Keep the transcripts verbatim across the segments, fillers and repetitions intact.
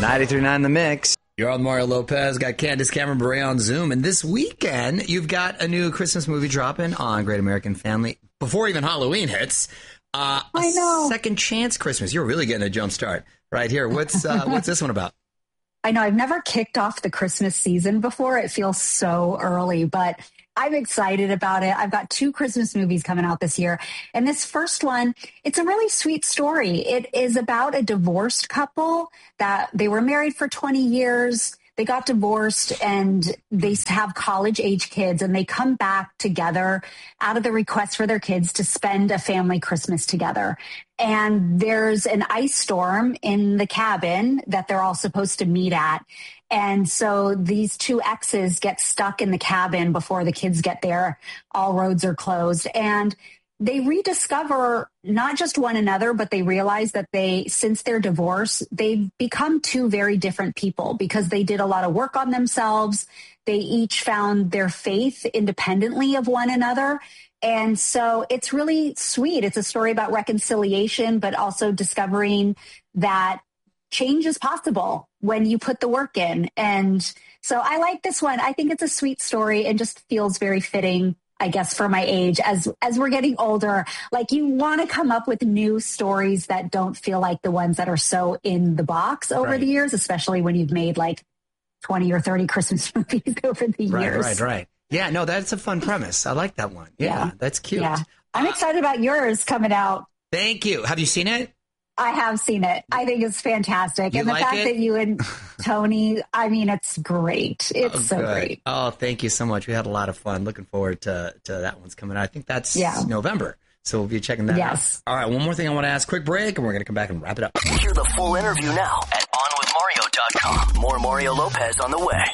ninety-three point nine The Mix. You're on Mario Lopez, got Candace Cameron Bure on Zoom, and this weekend you've got a new Christmas movie dropping on Great American Family before even Halloween hits. Uh, I know. Second Chance Christmas. You're really getting a jump start right here. What's uh, what's this one about? I know I've never kicked off the Christmas season before. It feels so early, but I'm excited about it. I've got two Christmas movies coming out this year. And this first one, it's a really sweet story. It is about a divorced couple that they were married for twenty years. They got divorced and they have college age kids, and they come back together out of the request for their kids to spend a family Christmas together. And there's an ice storm in the cabin that they're all supposed to meet at. And so these two exes get stuck in the cabin before the kids get there. All roads are closed. And they rediscover not just one another, but they realize that they, since their divorce, they've become two very different people because they did a lot of work on themselves. They each found their faith independently of one another. And so it's really sweet. It's a story about reconciliation, but also discovering that change is possible when you put the work in. And so I like this one. I think it's a sweet story and just feels very fitting, I guess, for my age. As as we're getting older, like, you want to come up with new stories that don't feel like the ones that are so in the box over Right. the years, especially when you've made like twenty or thirty Christmas movies over the Right, years. right, right. Yeah, no, that's a fun premise. I like that one. Yeah, Yeah. that's cute. Yeah. I'm excited about yours coming out. Thank you. Have you seen it? I have seen it. I think it's fantastic. You and the like fact it? that you and Tony, I mean, it's great. It's Oh, so good. great. Oh, thank you so much. We had a lot of fun. Looking forward to, to that one's coming out. I think that's Yeah. November. So we'll be checking that Yes. out. All right, one more thing I want to ask. Quick break, and we're going to come back and wrap it up. Hear the full interview now at on with mario dot com. More Mario Lopez on the way.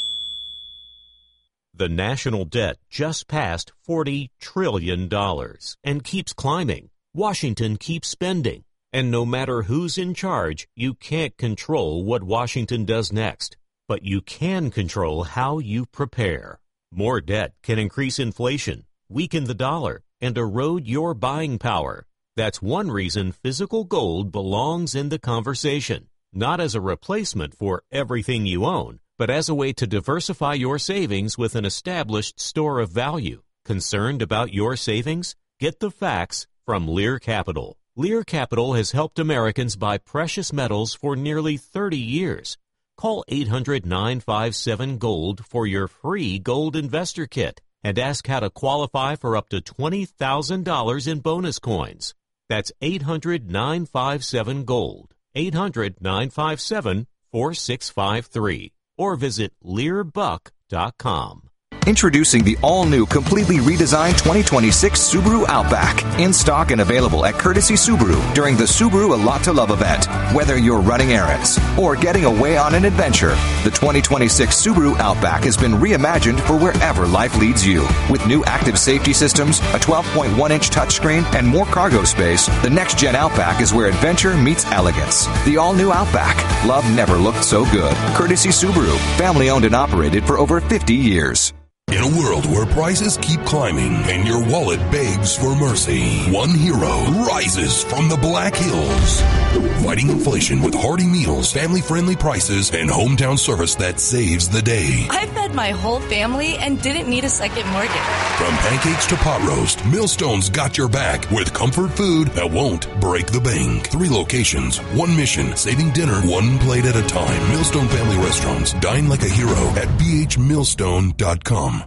The national debt just passed forty trillion dollars and keeps climbing. Washington keeps spending. And no matter who's in charge, you can't control what Washington does next. But you can control how you prepare. More debt can increase inflation, weaken the dollar, and erode your buying power. That's one reason physical gold belongs in the conversation. Not as a replacement for everything you own, but as a way to diversify your savings with an established store of value. Concerned about your savings? Get the facts from Lear Capital. Lear Capital has helped Americans buy precious metals for nearly thirty years. Call eight hundred nine five seven GOLD for your free gold investor kit and ask how to qualify for up to twenty thousand dollars in bonus coins. That's eight hundred nine five seven GOLD. eight hundred nine five seven four six five three. Or visit lear buck dot com. Introducing the all-new, completely redesigned twenty twenty-six Subaru Outback. In stock and available at Courtesy Subaru during the Subaru A Lot to Love event. Whether you're running errands or getting away on an adventure, the twenty twenty-six Subaru Outback has been reimagined for wherever life leads you. With new active safety systems, a twelve point one inch touchscreen, and more cargo space, the next-gen Outback is where adventure meets elegance. The all-new Outback. Love never looked so good. Courtesy Subaru. Family-owned and operated for over fifty years. In a world where prices keep climbing and your wallet begs for mercy, one hero rises from the Black Hills. Fighting inflation with hearty meals, family-friendly prices, and hometown service that saves the day. I fed my whole family and didn't need a second mortgage. From pancakes to pot roast, Millstone's got your back with comfort food that won't break the bank. Three locations, one mission, saving dinner one plate at a time. Millstone Family Restaurants. Dine like a hero at b h millstone dot com.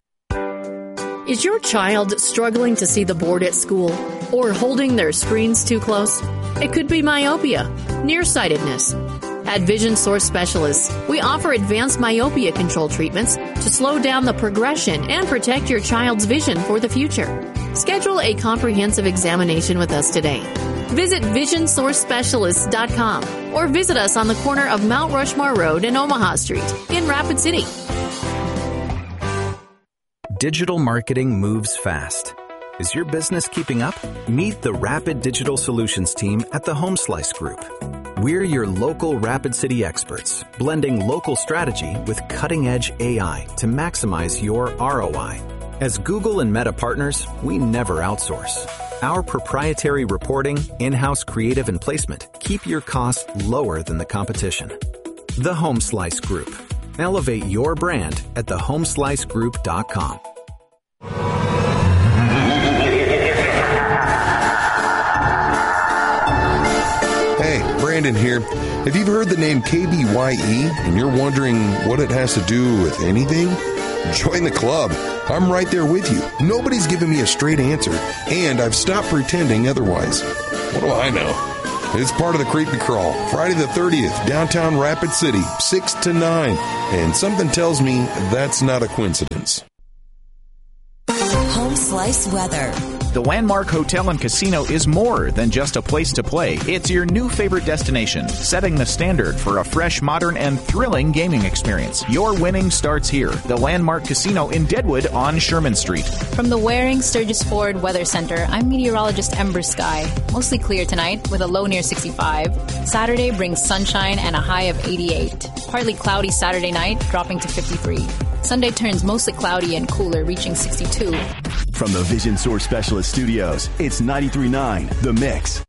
Is your child struggling to see the board at school or holding their screens too close? It could be myopia, nearsightedness. At Vision Source Specialists, we offer advanced myopia control treatments to slow down the progression and protect your child's vision for the future. Schedule a comprehensive examination with us today. Visit vision source specialists dot com or visit us on the corner of Mount Rushmore Road and Omaha Street in Rapid City. Digital marketing moves fast. Is your business keeping up? Meet the Rapid Digital Solutions team at the HomeSlice Group. We're your local Rapid City experts, blending local strategy with cutting-edge A I to maximize your R O I. As Google and Meta partners, we never outsource. Our proprietary reporting, in-house creative and placement keep your costs lower than the competition. The Home Slice Group. Elevate your brand at the home slice group dot com. Hey, Brandon here. If you've heard the name K B Y E and you're wondering what it has to do with anything, join the club. I'm right there with you. Nobody's given me a straight answer, and I've stopped pretending otherwise. What do I know? It's part of the Creepy Crawl, Friday the thirtieth, downtown Rapid City, six to nine. And something tells me that's not a coincidence. Home Slice weather. The Landmark Hotel and Casino is more than just a place to play. It's your new favorite destination, setting the standard for a fresh, modern, and thrilling gaming experience. Your winning starts here. The Landmark Casino in Deadwood on Sherman Street. From the Waring Sturgis Ford Weather Center, I'm meteorologist Ember Sky. Mostly clear tonight with a low near sixty-five. Saturday brings sunshine and a high of eighty-eight. Partly cloudy Saturday night, dropping to fifty-three. Sunday turns mostly cloudy and cooler, reaching sixty-two. From the Vision Source Specialist Studios, it's ninety-three point nine The Mix.